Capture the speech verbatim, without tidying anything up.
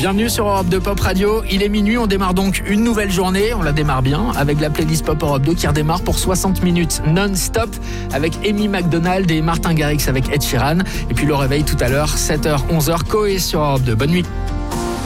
Bienvenue sur Europe deux Pop Radio. Il est minuit, on démarre donc une nouvelle journée. On la démarre bien avec la playlist Pop Europe deux qui redémarre pour soixante minutes non-stop avec Amy Macdonald et Martin Garrix avec Ed Sheeran. Et puis le réveil tout à l'heure, sept heures, onze heures, Coé sur Europe deux. Bonne nuit.